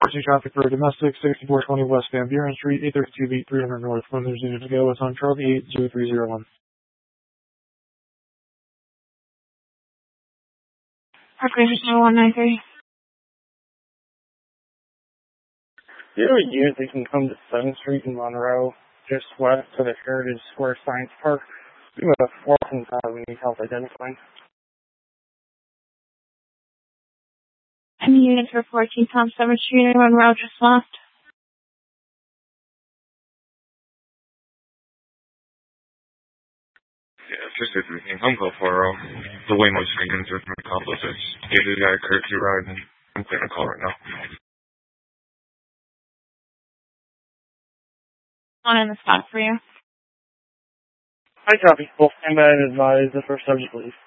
Approaching traffic for domestic, 6420 West Van Buren Street, 832 beat 300 North. When there's needed to go, it's on Charlie 80301. Approximation 193. Do you have a unit that can come to 7th Street in Monroe, just west of the Heritage Square Science Park? We have a 14,000 need help identifying. Any units for 14 Tom 7th Street in Monroe just left? Yeah, just if we can come for the way most regions are from accomplices. Give the guy a courtesy ride and I'm clearing a call right now. On in the spot for you. I copy. We'll stand by and advise the first subject, please.